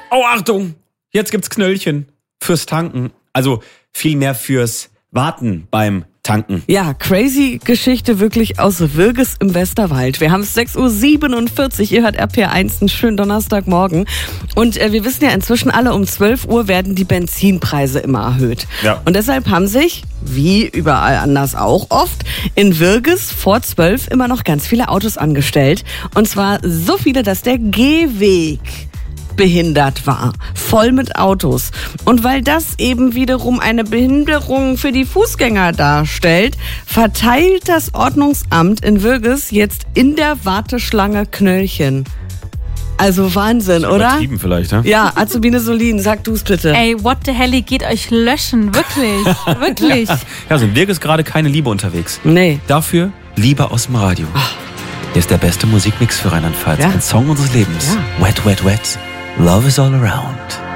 Oh, Achtung! Jetzt gibt's Knöllchen fürs Tanken. Also vielmehr fürs Warten beim Tanken. Ja, crazy Geschichte wirklich aus Würges im Westerwald. Wir haben es 6.47 Uhr, ihr hört RPR1, einen schönen Donnerstagmorgen. Und wir wissen ja inzwischen alle, um 12 Uhr werden die Benzinpreise immer erhöht. Ja. Und deshalb haben sich, wie überall anders auch oft, in Würges vor 12 immer noch ganz viele Autos angestellt. Und zwar so viele, dass der Gehweg behindert war, voll mit Autos. Und weil das eben wiederum eine Behinderung für die Fußgänger darstellt, verteilt das Ordnungsamt in Würges jetzt in der Warteschlange Knöllchen. Also Wahnsinn, oder? Übertrieben vielleicht, ne? Ja, Azubine Solin, sag du's bitte. Ey, what the hell, geht euch löschen, wirklich, wirklich. Ja, so in Wirk ist gerade keine Liebe unterwegs. Nee. Dafür Liebe aus dem Radio. Hier ist der beste Musikmix für Rheinland-Pfalz. Ja. Ein Song unseres Lebens. Ja. Wet, wet, wet. Love is all around.